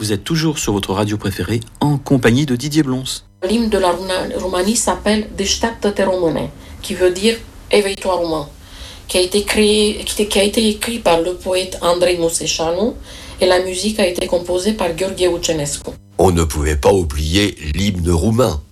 Vous êtes toujours sur votre radio préférée, en compagnie de Didier Blonce. L'hymne de la Roumanie s'appelle Deșteaptă-te române, qui veut dire éveille-toi roumain, qui a été écrit par le poète Andrei Museșanu et la musique a été composée par Gheorghe Ucenescu. On ne pouvait pas oublier l'hymne roumain.